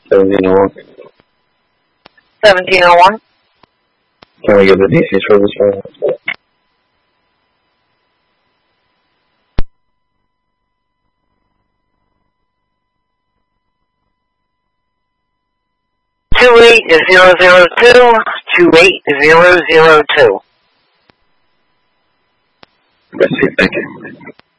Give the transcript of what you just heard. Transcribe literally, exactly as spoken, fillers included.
seventeen oh one. seventeen oh one. Can we get the D C service phone? Two eight zero zero two. Two eight zero zero two. Let's see. Thank you.